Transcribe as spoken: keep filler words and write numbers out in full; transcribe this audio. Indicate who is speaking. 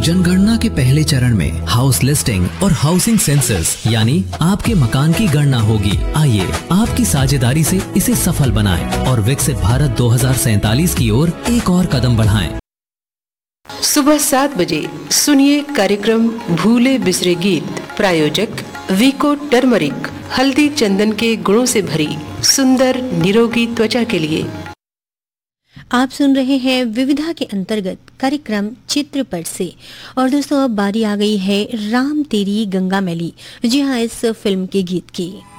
Speaker 1: जनगणना के पहले चरण में हाउस लिस्टिंग और हाउसिंग सेंसस यानी आपके मकान की गणना होगी। आइए आपकी साझेदारी से इसे सफल बनाएं और विकसित भारत दो हज़ार सैतालीस की ओर एक और कदम बढ़ाएं।
Speaker 2: सुबह सात बजे सुनिए कार्यक्रम भूले बिसरे गीत। प्रायोजक वीको टर्मरिक, हल्दी चंदन के गुणों से भरी सुंदर निरोगी त्वचा के लिए।
Speaker 3: आप सुन रहे हैं विविधा के अंतर्गत कार्यक्रम चित्रपट से। और दोस्तों अब बारी आ गई है राम तेरी गंगा मैली, जी हाँ, इस फिल्म के गीत की।